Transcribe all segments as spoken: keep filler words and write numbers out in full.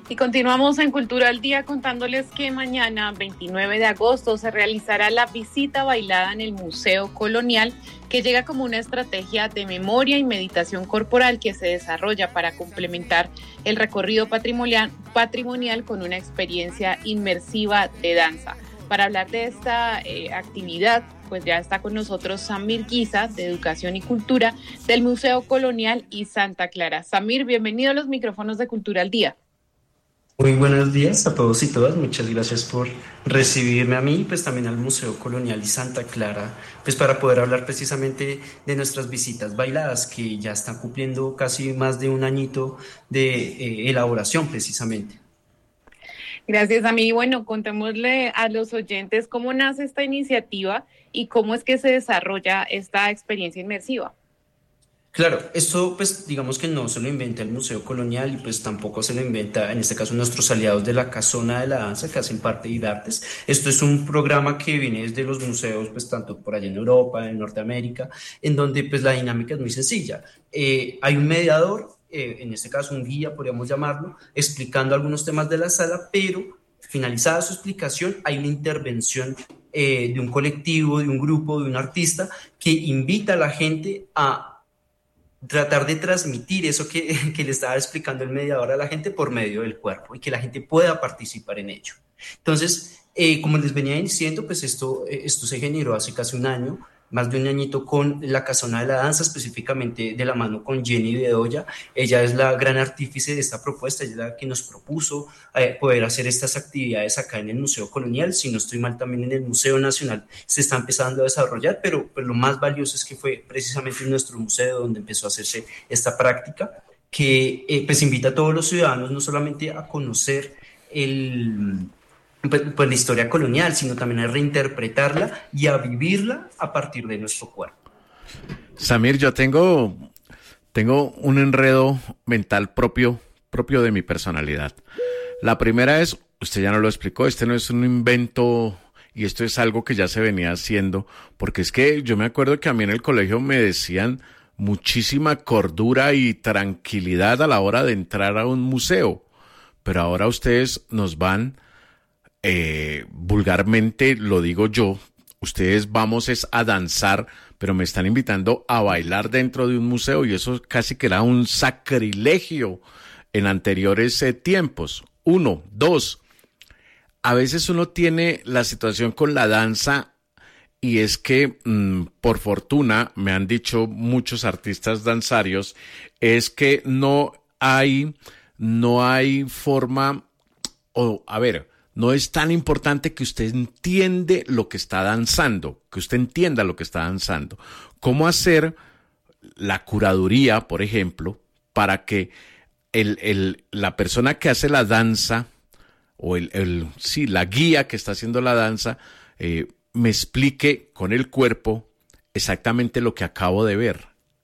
Y continuamos en Cultura al Día contándoles que mañana, veintinueve de agosto, se realizará la visita bailada en el Museo Colonial, que llega como una estrategia de memoria y meditación corporal que se desarrolla para complementar el recorrido patrimonial, patrimonial con una experiencia inmersiva de danza. Para hablar de esta eh, actividad, pues ya está con nosotros Samir Guiza, de Educación y Cultura, del Museo Colonial y Santa Clara. Samir, bienvenido a los micrófonos de Cultura al Día. Muy buenos días a todos y todas, muchas gracias por recibirme a mí, pues también al Museo Colonial y Santa Clara, pues para poder hablar precisamente de nuestras visitas bailadas que ya están cumpliendo casi más de un añito de eh, elaboración precisamente. Gracias, a mí. Bueno, contémosle a los oyentes cómo nace esta iniciativa y cómo es que se desarrolla esta experiencia inmersiva. Claro, esto pues digamos que no se lo inventa el Museo Colonial y pues tampoco se lo inventa en este caso nuestros aliados de la Casona de la Danza que hacen parte de IDARTES. Esto es un programa que viene desde los museos pues tanto por allá en Europa, en Norteamérica, en donde pues la dinámica es muy sencilla. Eh, hay un mediador, eh, en este caso un guía podríamos llamarlo, explicando algunos temas de la sala, pero finalizada su explicación hay una intervención eh, de un colectivo, de un grupo, de un artista que invita a la gente a tratar de transmitir eso que, que le estaba explicando el mediador a la gente por medio del cuerpo y que la gente pueda participar en ello. Entonces, eh, como les venía diciendo, pues esto, esto se generó hace casi un año, más de un añito con la Casona de la Danza, específicamente de la mano con Jenny Bedoya. Ella es la gran artífice de esta propuesta, ella es la que nos propuso eh, poder hacer estas actividades acá en el Museo Colonial. Si no estoy mal, también en el Museo Nacional se está empezando a desarrollar, pero, pero lo más valioso es que fue precisamente en nuestro museo donde empezó a hacerse esta práctica, que eh, pues invita a todos los ciudadanos no solamente a conocer el... Pues, pues la historia colonial, sino también a reinterpretarla y a vivirla a partir de nuestro cuerpo. Samir, yo tengo, tengo un enredo mental propio, propio de mi personalidad. La primera es, usted ya no lo explicó, este no es un invento y esto es algo que ya se venía haciendo, porque es que yo me acuerdo que a mí en el colegio me decían muchísima cordura y tranquilidad a la hora de entrar a un museo, pero ahora ustedes nos van... Eh, vulgarmente lo digo yo, ustedes vamos es a danzar, pero me están invitando a bailar dentro de un museo y eso casi que era un sacrilegio en anteriores eh, tiempos. Uno, dos, a veces uno tiene la situación con la danza y es que mmm, por fortuna, me han dicho muchos artistas danzarios, es que no hay, no hay forma, o a ver, no es tan importante que usted entiende lo que está danzando, que usted entienda lo que está danzando. ¿Cómo hacer la curaduría, por ejemplo, para que el, el, la persona que hace la danza, o el, el, sí, la guía que está haciendo la danza, eh, me explique con el cuerpo exactamente lo que acabo de ver?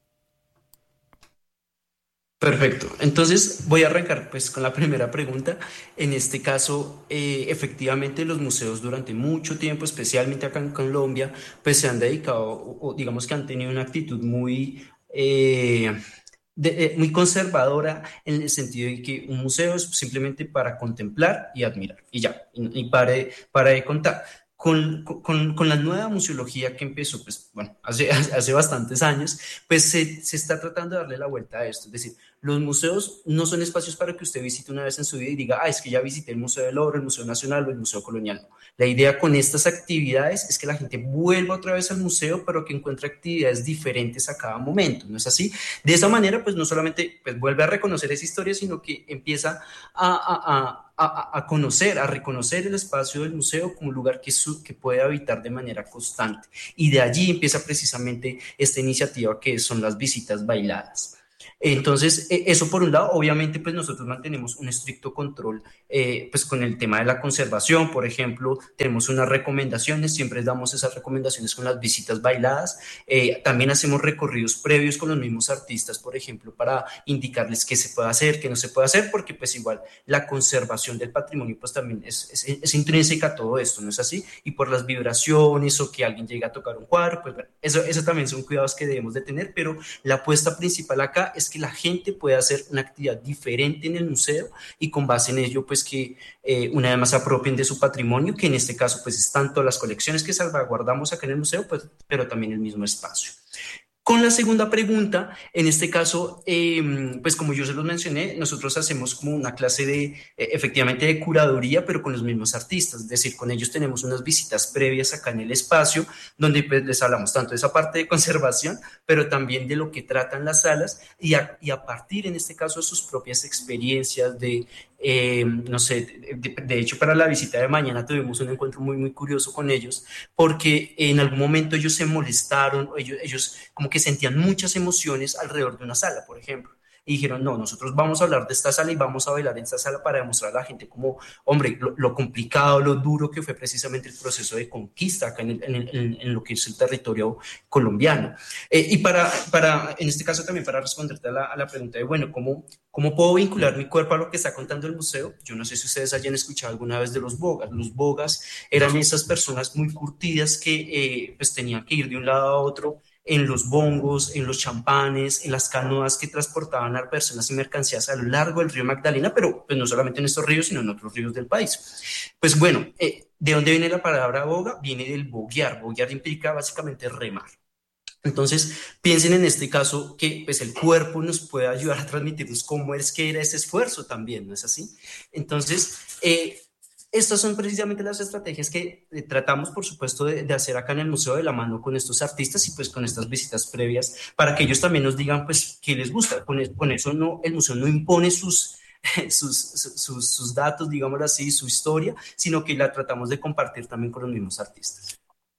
Perfecto, entonces voy a arrancar pues con la primera pregunta. En este caso, eh, efectivamente los museos durante mucho tiempo, especialmente acá en Colombia, pues se han dedicado o, o digamos que han tenido una actitud muy, eh, de, eh, muy conservadora en el sentido de que un museo es simplemente para contemplar y admirar y ya, y, y pare, para de contar. Con, con, con la nueva museología que empezó, pues, bueno, hace, hace bastantes años, pues se, se está tratando de darle la vuelta a esto. Es decir, los museos no son espacios para que usted visite una vez en su vida y diga, ah, es que ya visité el Museo del Oro, el Museo Nacional o el Museo Colonial. La idea con estas actividades es que la gente vuelva otra vez al museo, pero que encuentre actividades diferentes a cada momento, ¿no es así? De esa manera, pues, no solamente pues, vuelve a reconocer esa historia, sino que empieza a... a, a A, a conocer, a reconocer el espacio del museo como un lugar que, su, que puede habitar de manera constante. Y de allí empieza precisamente esta iniciativa que son las visitas bailadas. Entonces, eso por un lado, obviamente, pues nosotros mantenemos un estricto control, eh, pues con el tema de la conservación, por ejemplo, tenemos unas recomendaciones, siempre damos esas recomendaciones con las visitas bailadas, eh, también hacemos recorridos previos con los mismos artistas, por ejemplo, para indicarles qué se puede hacer, qué no se puede hacer, porque pues igual la conservación del patrimonio pues también es, es, es intrínseca a todo esto, ¿no es así? Y por las vibraciones o que alguien llegue a tocar un cuadro, pues bueno, eso, eso también son cuidados que debemos de tener, pero la apuesta principal acá es que la gente pueda hacer una actividad diferente en el museo y con base en ello, pues que eh, una vez más se apropien de su patrimonio, que en este caso pues es tanto las colecciones que salvaguardamos acá en el museo, pues, pero también el mismo espacio. Con la segunda pregunta, en este caso, eh, pues como yo se los mencioné, nosotros hacemos como una clase de, eh, efectivamente, de curaduría, pero con los mismos artistas, es decir, con ellos tenemos unas visitas previas acá en el espacio, donde pues les hablamos tanto de esa parte de conservación, pero también de lo que tratan las salas, y a, y a partir, en este caso, de sus propias experiencias de... Eh, no sé, de, de hecho para la visita de mañana tuvimos un encuentro muy muy curioso con ellos porque en algún momento ellos se molestaron, ellos, ellos como que sentían muchas emociones alrededor de una sala, por ejemplo, y dijeron, no, nosotros vamos a hablar de esta sala y vamos a bailar en esta sala para demostrar a la gente como, hombre, lo, lo complicado, lo duro que fue precisamente el proceso de conquista acá en, el, en, el, en lo que es el territorio colombiano. Eh, y para, para, en este caso también para responderte a la, a la pregunta de, bueno, ¿cómo, ¿cómo puedo vincular mi cuerpo a lo que está contando el museo? Yo no sé si ustedes hayan escuchado alguna vez de los bogas. Los bogas eran esas personas muy curtidas que eh, pues tenían que ir de un lado a otro en los bongos, en los champanes, en las canoas que transportaban a personas y mercancías a lo largo del río Magdalena, pero pues no solamente en estos ríos, sino en otros ríos del país. Pues bueno, eh, ¿de dónde viene la palabra boga? Viene del boguear. Boguear implica básicamente remar. Entonces, piensen en este caso que pues, el cuerpo nos puede ayudar a transmitirnos cómo es que era ese esfuerzo también, ¿no es así? Entonces, eh, estas son precisamente las estrategias que eh, tratamos, por supuesto, de, de hacer acá en el museo de la mano con estos artistas y pues con estas visitas previas para que ellos también nos digan pues qué les gusta. Con, con eso no, el museo no impone sus, sus, sus, sus datos, digámoslo así, su historia, sino que la tratamos de compartir también con los mismos artistas.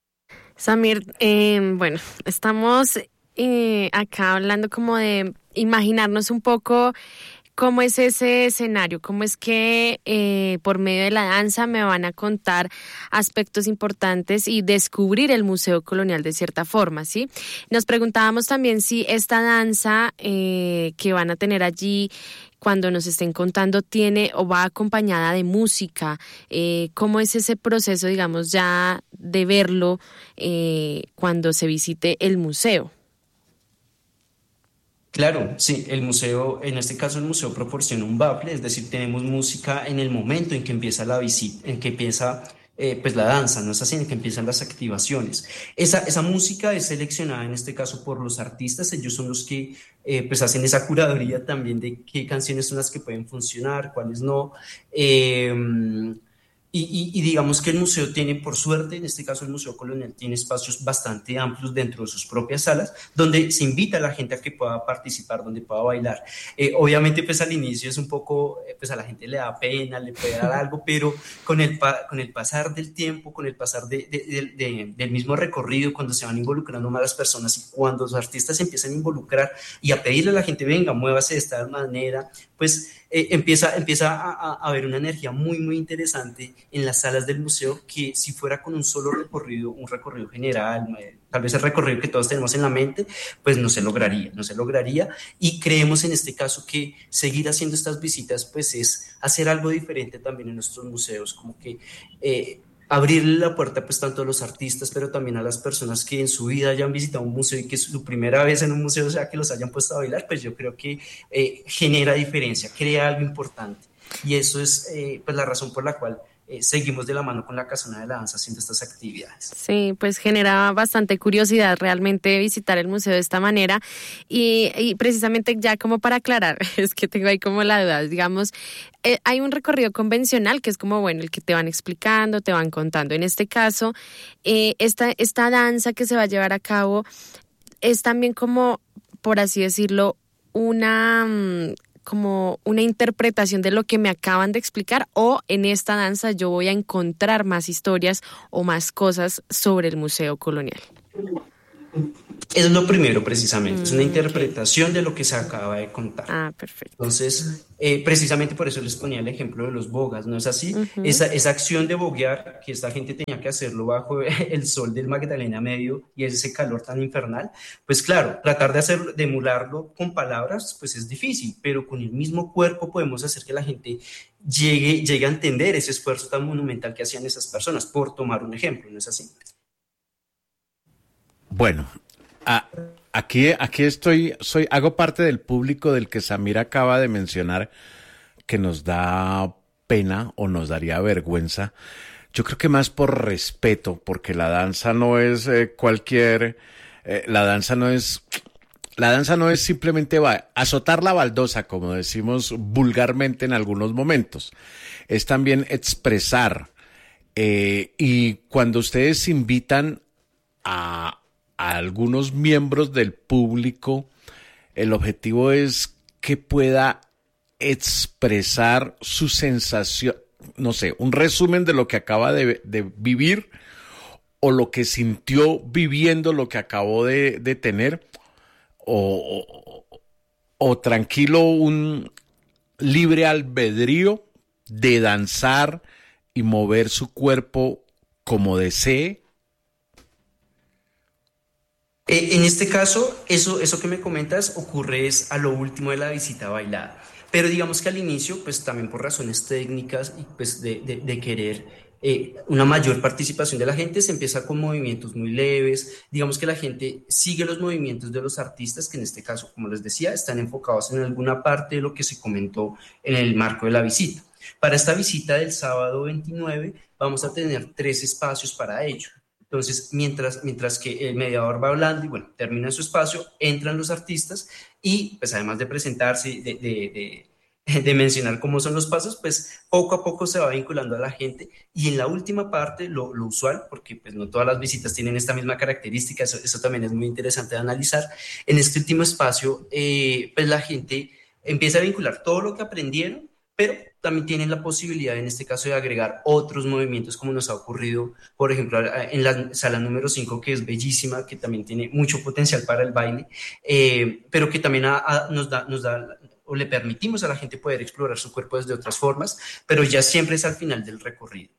Samir, eh, bueno, estamos eh, acá hablando como de imaginarnos un poco cómo es ese escenario, cómo es que eh, por medio de la danza me van a contar aspectos importantes y descubrir el Museo Colonial de cierta forma, ¿sí? Nos preguntábamos también si esta danza eh, que van a tener allí cuando nos estén contando tiene o va acompañada de música, eh, cómo es ese proceso, digamos, ya de verlo eh, cuando se visite el museo. Claro, sí, el museo, en este caso el museo proporciona un bafle, es decir, tenemos música en el momento en que empieza la visita, en que empieza eh, pues la danza, no es así, en que empiezan las activaciones. Esa, esa música es seleccionada en este caso por los artistas, ellos son los que eh, pues hacen esa curaduría también de qué canciones son las que pueden funcionar, cuáles no. Eh, Y, y, y digamos que el museo tiene, por suerte, en este caso el Museo Colonial, tiene espacios bastante amplios dentro de sus propias salas, donde se invita a la gente a que pueda participar, donde pueda bailar. Eh, obviamente, pues al inicio es un poco, eh, pues a la gente le da pena, le puede dar algo, pero con el, pa con el pasar del tiempo, con el pasar de, de, de, de, del mismo recorrido, cuando se van involucrando más las personas y cuando los artistas se empiezan a involucrar y a pedirle a la gente, venga, muévase de esta manera, pues eh, empieza, empieza a, a, a haber una energía muy, muy interesante en las salas del museo que si fuera con un solo recorrido, un recorrido general, eh, tal vez el recorrido que todos tenemos en la mente, pues no se lograría, no se lograría y creemos en este caso que seguir haciendo estas visitas pues es hacer algo diferente también en nuestros museos, como que eh, abrirle la puerta pues tanto a los artistas pero también a las personas que en su vida hayan visitado un museo y que su primera vez en un museo sea que los hayan puesto a bailar, pues yo creo que eh, genera diferencia, crea algo importante y eso es eh, pues la razón por la cual Eh, seguimos de la mano con la Casona de la Danza haciendo estas actividades. Sí, pues genera bastante curiosidad realmente visitar el museo de esta manera y, y precisamente ya como para aclarar, es que tengo ahí como la duda, digamos, eh, hay un recorrido convencional que es como, bueno, el que te van explicando, te van contando. En este caso, eh, esta, esta danza que se va a llevar a cabo es también como, por así decirlo, una... como una interpretación de lo que me acaban de explicar o en esta danza yo voy a encontrar más historias o más cosas sobre el Museo Colonial. Es lo primero precisamente, mm, es una interpretación okay. de lo que se acaba de contar. Ah, perfecto. Entonces, eh, precisamente por eso les ponía el ejemplo de los bogas, ¿no es así? Uh-huh. Esa, esa acción de boguear, que esta gente tenía que hacerlo bajo el sol del Magdalena Medio y ese calor tan infernal, pues claro, tratar de hacerlo, de emularlo con palabras, pues es difícil, pero con el mismo cuerpo podemos hacer que la gente llegue, llegue a entender ese esfuerzo tan monumental que hacían esas personas, por tomar un ejemplo, ¿no es así? Bueno, a, aquí, aquí estoy, soy, hago parte del público del que Samir acaba de mencionar que nos da pena o nos daría vergüenza. Yo creo que más por respeto, porque la danza no es eh, cualquier, eh, la danza no es, la danza no es simplemente va, azotar la baldosa, como decimos vulgarmente en algunos momentos. Es también expresar. Eh, y cuando ustedes invitan a, a algunos miembros del público, el objetivo es que pueda expresar su sensación, no sé, un resumen de lo que acaba de, de vivir o lo que sintió viviendo lo que acabó de, de tener o, o, o tranquilo, un libre albedrío de danzar y mover su cuerpo como desee. Eh, en este caso, eso, eso que me comentas ocurre es a lo último de la visita bailada. Pero digamos que al inicio, pues también por razones técnicas y pues de, de, de querer eh, una mayor participación de la gente, se empieza con movimientos muy leves. Digamos que la gente sigue los movimientos de los artistas, que en este caso, como les decía, están enfocados en alguna parte de lo que se comentó en el marco de la visita. Para esta visita del sábado veintinueve vamos a tener tres espacios para ello. Entonces, mientras, mientras que el mediador va hablando y bueno, termina su espacio, entran los artistas y pues además de presentarse, de, de, de, de mencionar cómo son los pasos, pues poco a poco se va vinculando a la gente. Y en la última parte, lo, lo usual, porque pues no todas las visitas tienen esta misma característica, eso, eso también es muy interesante de analizar. En este último espacio, eh, pues la gente empieza a vincular todo lo que aprendieron, pero también tienen la posibilidad, en este caso, de agregar otros movimientos, como nos ha ocurrido, por ejemplo, en la sala número cinco, que es bellísima, que también tiene mucho potencial para el baile, eh, pero que también a, a, nos da, nos da, o le permitimos a la gente poder explorar su cuerpo desde otras formas, pero ya siempre es al final del recorrido.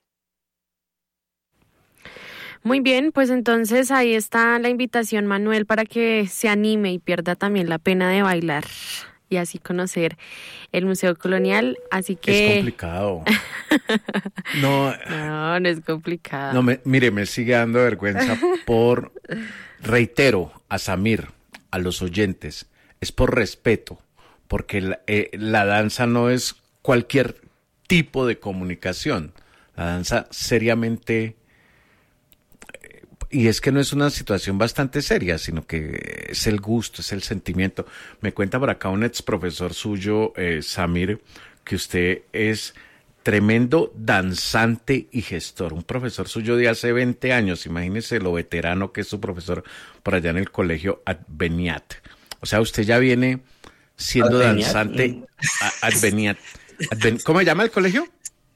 Muy bien, pues entonces ahí está la invitación, Manuel, para que se anime y pierda también la pena de bailar y así conocer el Museo Colonial, así que... Es complicado. No, no, no es complicado. No, me, mire, me sigue dando vergüenza por, reitero a Samir, a los oyentes, es por respeto, porque la, eh, la danza no es cualquier tipo de comunicación, la danza seriamente... Y es que no es una situación bastante seria, sino que es el gusto, es el sentimiento. Me cuenta por acá un ex profesor suyo, eh, Samir, que usted es tremendo danzante y gestor. Un profesor suyo de hace veinte años, imagínese lo veterano que es su profesor por allá en el colegio Adveniat. O sea, usted ya viene siendo Adveniat. danzante. Adveniat. Adven, ¿Cómo se llama el colegio?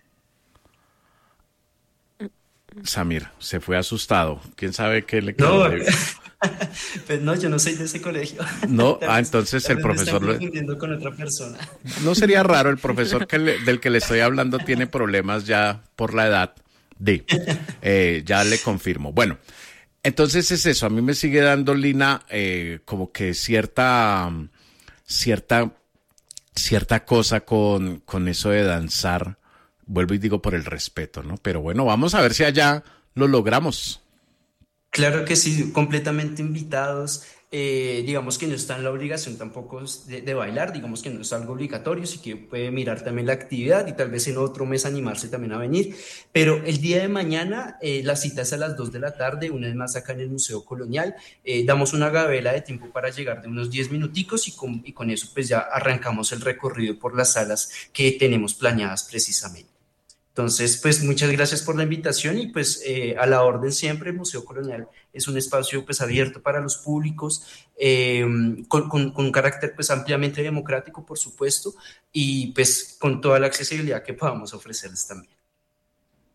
Samir, se fue asustado. ¿Quién sabe qué le quedó? No, pues no, yo no soy de ese colegio. No, ah, entonces el profesor... Me confundiendo con otra persona. No sería raro, el profesor que le, del que le estoy hablando tiene problemas ya por la edad de... Eh, ya le confirmo. Bueno, entonces es eso. A mí me sigue dando, Lina, eh, como que cierta... Cierta... Cierta cosa con, con eso de danzar. Vuelvo y digo por el respeto, ¿no? Pero bueno, vamos a ver si allá lo logramos. Claro que sí, completamente invitados. Eh, digamos que no está en la obligación tampoco de, de bailar, digamos que no es algo obligatorio, sí que puede mirar también la actividad y tal vez en otro mes animarse también a venir. Pero el día de mañana, eh, la cita es a las dos de la tarde, una vez más acá en el Museo Colonial. Eh, damos una gabela de tiempo para llegar de unos diez minuticos y con, y con eso pues ya arrancamos el recorrido por las salas que tenemos planeadas precisamente. Entonces, pues muchas gracias por la invitación y pues eh, a la orden siempre. El Museo Colonial es un espacio pues abierto para los públicos, eh, con, con, con un carácter pues ampliamente democrático, por supuesto, y pues con toda la accesibilidad que podamos ofrecerles también.